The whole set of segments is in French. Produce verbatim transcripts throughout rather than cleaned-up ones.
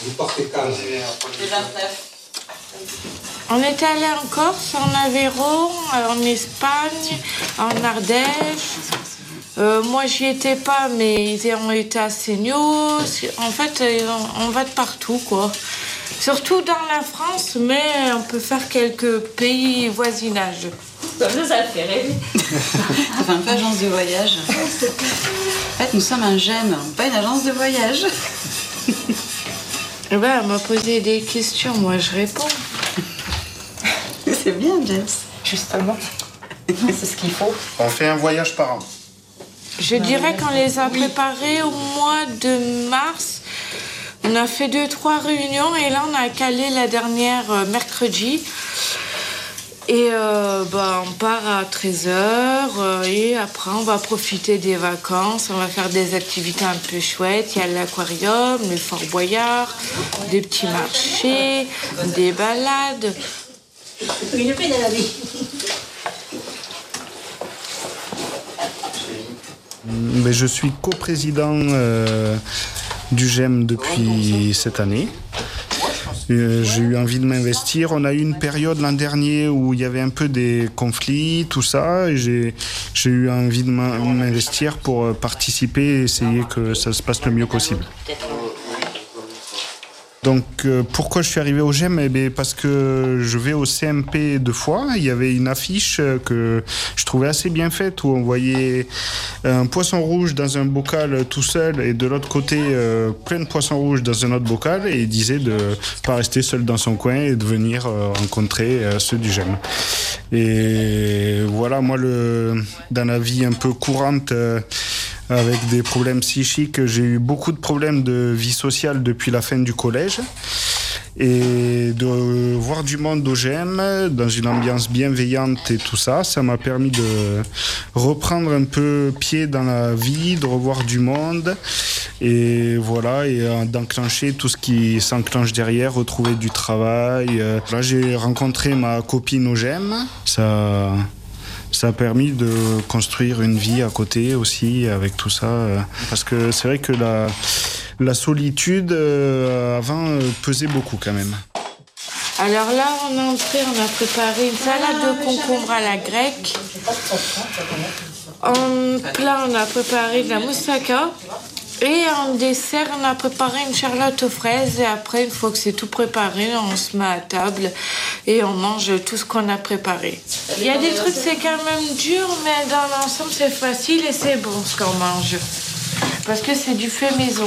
Vous partez quand? Le vingt-neuf. On était allé en Corse, en Aveyron, en Espagne, en Ardèche. Euh, moi, j'y étais pas, mais ils ont été à Seignos. En fait, on va de partout, quoi. Surtout dans la France, mais on peut faire quelques pays voisinages. Comme ça, ça le fait rêver. Ça fait un peu agence de voyage. En fait, nous sommes un GEM, pas une agence de voyage. Eh ben, elle m'a posé des questions, moi je réponds. C'est bien, James. Justement. C'est ce qu'il faut. On fait un voyage par an. Je dirais qu'on les a préparés au mois de mars. On a fait deux, trois réunions et là, on a calé la dernière euh, mercredi. Et euh, bah, on part à treize heures euh, et après, on va profiter des vacances. On va faire des activités un peu chouettes. Il y a l'aquarium, le Fort Boyard, des petits marchés, des balades. Une peine à la vie. Mais je suis coprésident euh, du GEM depuis cette année. Euh, j'ai eu envie de m'investir. On a eu une période l'an dernier où il y avait un peu des conflits, tout ça. Et j'ai, j'ai eu envie de m'investir pour participer et essayer que ça se passe le mieux possible. Donc, euh, pourquoi je suis arrivé au GEM? Eh bien, parce que je vais au C M P deux fois. Il y avait une affiche que je trouvais assez bien faite où on voyait un poisson rouge dans un bocal tout seul et de l'autre côté, euh, plein de poissons rouges dans un autre bocal. Et il disait de ne pas rester seul dans son coin et de venir euh, rencontrer euh, ceux du GEM. Et voilà, moi, le, dans la vie un peu courante, euh, avec des problèmes psychiques, j'ai eu beaucoup de problèmes de vie sociale depuis la fin du collège. Et de voir du monde au GEM, dans une ambiance bienveillante et tout ça, ça m'a permis de reprendre un peu pied dans la vie, de revoir du monde. Et voilà, et d'enclencher tout ce qui s'enclenche derrière, retrouver du travail. Là, j'ai rencontré ma copine au GEM. Ça... Ça a permis de construire une vie à côté aussi avec tout ça. Parce que c'est vrai que la, la solitude, euh, avant, euh, pesait beaucoup quand même. Alors là, on est entré, on a préparé une salade de concombre à la grecque. En plat, on a préparé de la moussaka. Et en dessert, on a préparé une charlotte aux fraises. Et après, une fois que c'est tout préparé, on se met à table et on mange tout ce qu'on a préparé. Il y a des trucs, c'est quand même dur, mais dans l'ensemble, c'est facile et c'est bon ce qu'on mange. Parce que c'est du fait maison.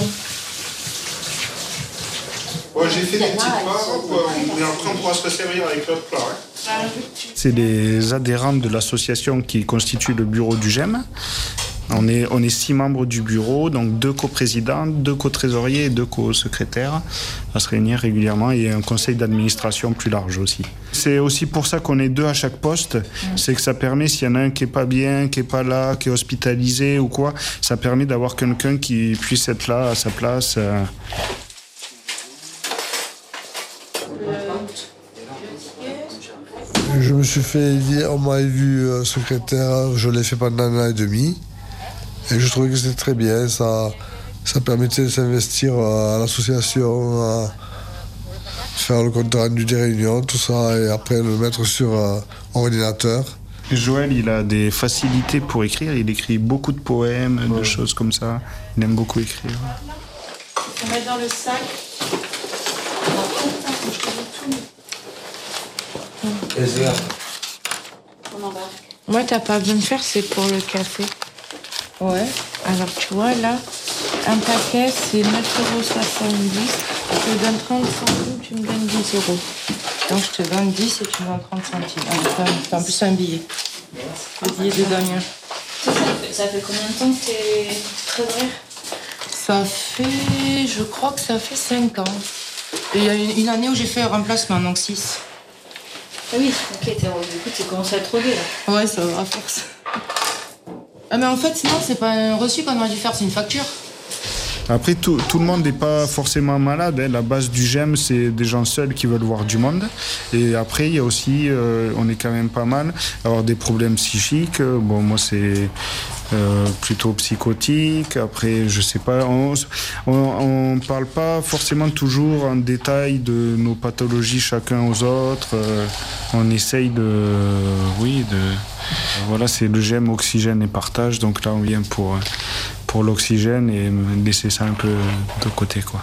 Ouais, j'ai fait des petites parts, mais après on pourra se resservir avec l'autre plat. Hein. C'est les adhérents de l'association qui constituent le bureau du GEM. On est, on est six membres du bureau, donc deux coprésidents, deux co-trésoriers et deux co-secrétaires à se réunir régulièrement et un conseil d'administration plus large aussi. C'est aussi pour ça qu'on est deux à chaque poste, c'est que ça permet, s'il y en a un qui n'est pas bien, qui n'est pas là, qui est hospitalisé ou quoi, ça permet d'avoir quelqu'un qui puisse être là à sa place. Je me suis fait élire, on m'a élu secrétaire, je l'ai fait pendant un an et demi. Et je trouvais que c'était très bien, ça, ça permettait de s'investir à l'association, à faire le compte rendu des réunions, tout ça, et après le mettre sur euh, ordinateur. Joël, il a des facilités pour écrire, il écrit beaucoup de poèmes, ouais. de choses comme ça. Il aime beaucoup écrire. On met dans le sac. On embarque. Moi, t'as pas besoin de faire, c'est pour le café. Ouais. Alors, tu vois, là, un paquet, c'est neuf euros soixante-dix. Je te donne trente centimes, tu me donnes dix euros. Donc, je te donne dix et tu me donnes trente centimes. C'est en plus un billet. Le billet de Damien. Ça fait, ça fait combien de temps que t'es trésorière? Ça fait... Je crois que ça fait cinq ans. Et il y a une, une année où j'ai fait un remplacement, donc six. Ah oui, ok, t'es, écoute, tu commences à être rodé, là. Ouais, ça va, à force. Ah mais en fait, sinon, c'est pas un reçu qu'on aurait dû faire, c'est une facture. Après, tout, tout le monde n'est pas forcément malade. Hein. La base du GEM, c'est des gens seuls qui veulent voir du monde. Et après, il y a aussi, euh, on est quand même pas mal, avoir des problèmes psychiques. Bon, moi, c'est euh, plutôt psychotique. Après, je sais pas, on on parle pas forcément toujours en détail de nos pathologies chacun aux autres. Euh, on essaye de, oui, de, voilà, c'est le GEM, oxygène et partage. Donc là, on vient pour pour l'oxygène et laisser ça un peu de côté, quoi.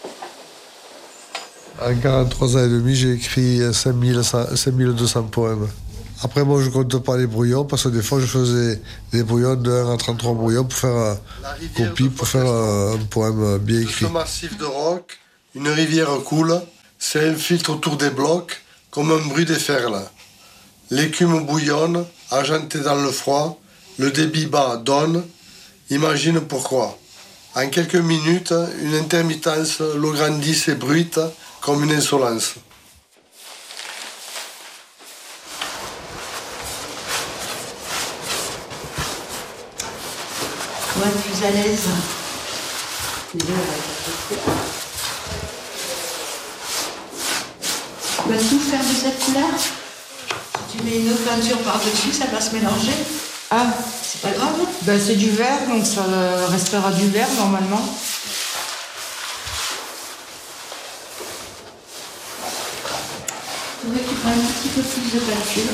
En quarante-trois ans et demi, j'ai écrit cinq mille deux cents poèmes. Après, moi, je compte pas les brouillons, parce que des fois, je faisais des brouillons de un à trente-trois brouillons pour faire euh, copie, pour faire euh, un poème bien écrit. Ce massif de roc, une rivière coule, s'infiltre autour des blocs, comme un bruit des ferles. L'écume bouillonne, argentée dans le froid, le débit bas donne, imagine pourquoi. En quelques minutes, une intermittence l'eau grandisse et bruite comme une insolence. Pour être plus à l'aise. Tu vas tout faire de cette couleur? Si tu mets une autre peinture par-dessus, ça va se mélanger. Ah, c'est pas grave. Ben, c'est du vert, donc ça restera du vert normalement. Je voudrais que tu prennes un petit peu plus de peinture.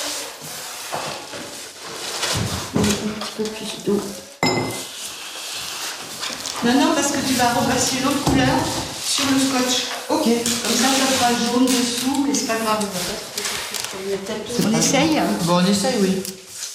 Et un petit peu plus d'eau. Non, non, parce que tu vas repasser l'autre couleur sur le scotch. Ok. Comme ça, ça fera jaune dessous, mais c'est pas grave. On essaye? Bon, on essaye, oui.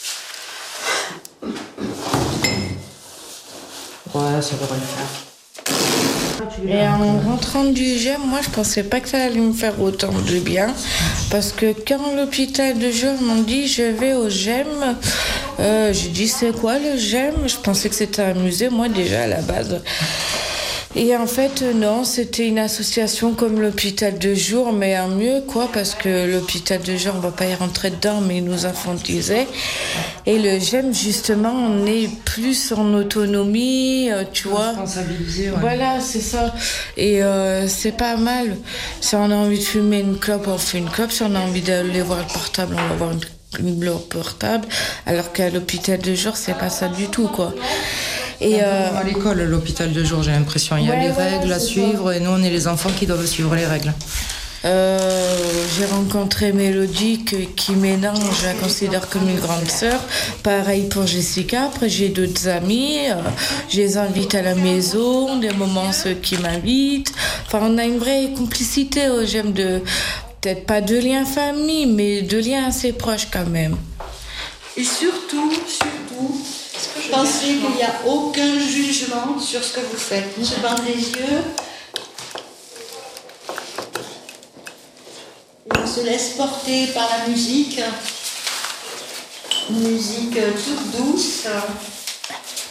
Ouais, ça devrait le faire. Et en rentrant du GEM, moi je pensais pas que ça allait me faire autant de bien. Parce que quand l'hôpital de jour m'ont dit je vais au GEM, euh, j'ai dit c'est quoi le GEM? Je pensais que c'était un musée, moi déjà à la base. Et en fait, non, c'était une association comme l'hôpital de jour, mais en mieux, quoi, parce que l'hôpital de jour, on va pas y rentrer dedans, mais ils nous infantilisait. Et le GEM, justement, on est plus en autonomie, euh, tu vois. Responsabilisé, ouais. Voilà, c'est ça. Et euh, c'est pas mal. Si on a envie de fumer une clope, on fait une clope. Si on a envie d'aller voir le portable, on va voir une, une bleu portable. Alors qu'à l'hôpital de jour, c'est pas ça du tout, quoi. Et euh, à l'école, l'hôpital de jour, j'ai l'impression, il y a ouais, les voilà, règles à suivre, ça. Et nous, on est les enfants qui doivent suivre les règles. Euh, j'ai rencontré Mélodie que, qui mélange, je la considère comme une grande sœur. Pareil pour Jessica. Après, j'ai d'autres amis. Euh, je les invite à la maison, des moments ceux qui m'invitent. Enfin, on a une vraie complicité au GEM de, peut-être pas de liens famille, mais de liens assez proches quand même. Et surtout, surtout, pensez qu'il n'y a aucun jugement sur ce que vous faites. On se bande les yeux. Et on se laisse porter par la musique. Une musique toute douce.